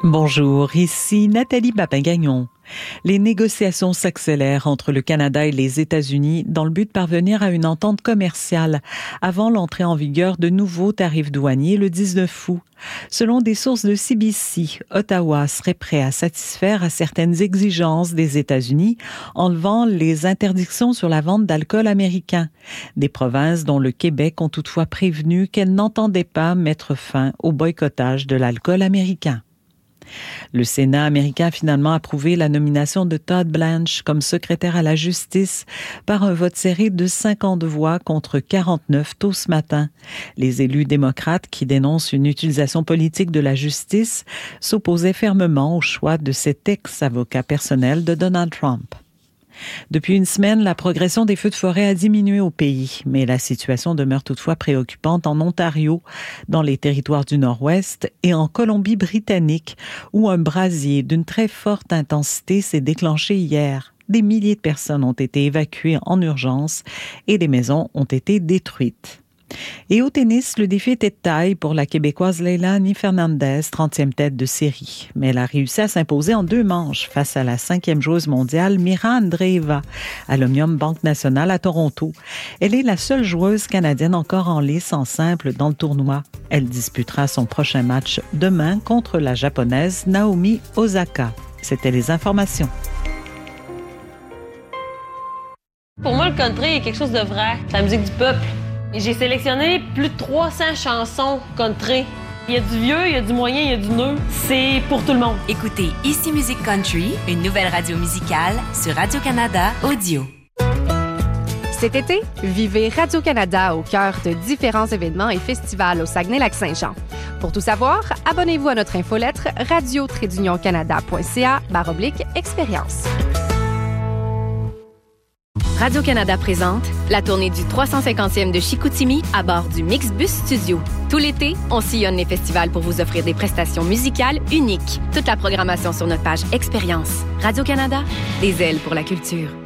Bonjour, ici Nathalie Papin-Gagnon. Les négociations s'accélèrent entre le Canada et les États-Unis dans le but de parvenir à une entente commerciale avant l'entrée en vigueur de nouveaux tarifs douaniers le 19 août. Selon des sources de CBC, Ottawa serait prêt à satisfaire à certaines exigences des États-Unis en levant les interdictions sur la vente d'alcool américain. Des provinces dont le Québec ont toutefois prévenu qu'elles n'entendaient pas mettre fin au boycottage de l'alcool américain. Le Sénat américain a finalement approuvé la nomination de Todd Blanche comme secrétaire à la justice par un vote serré de 50 voix contre 49 tôt ce matin. Les élus démocrates qui dénoncent une utilisation politique de la justice s'opposaient fermement au choix de cet ex-avocat personnel de Donald Trump. Depuis une semaine, la progression des feux de forêt a diminué au pays, mais la situation demeure toutefois préoccupante en Ontario, dans les territoires du Nord-Ouest et en Colombie-Britannique, où un brasier d'une très forte intensité s'est déclenché hier. Des milliers de personnes ont été évacuées en urgence et des maisons ont été détruites. Et au tennis, le défi était de taille pour la Québécoise Leilani Fernandez, 30e tête de série. Mais elle a réussi à s'imposer en 2 manches face à la 5e joueuse mondiale Mira Andreeva à l'Omnium Banque Nationale à Toronto. Elle est la seule joueuse canadienne encore en lice en simple dans le tournoi. Elle disputera son prochain match demain contre la japonaise Naomi Osaka. C'était les informations. Pour moi, le country est quelque chose de vrai. C'est la musique du peuple. J'ai sélectionné plus de 300 chansons country. Il y a du vieux, il y a du moyen, il y a du neuf. C'est pour tout le monde. Écoutez Ici Musique Country, une nouvelle radio musicale sur Radio-Canada Audio. Cet été, vivez Radio-Canada au cœur de différents événements et festivals au Saguenay-Lac-Saint-Jean. Pour tout savoir, abonnez-vous à notre infolettre radio-canada.ca/expérience. Radio-Canada présente la tournée du 350e de Chicoutimi à bord du Mixbus Studio. Tout l'été, on sillonne les festivals pour vous offrir des prestations musicales uniques. Toute la programmation sur notre page Expérience. Radio-Canada, des ailes pour la culture.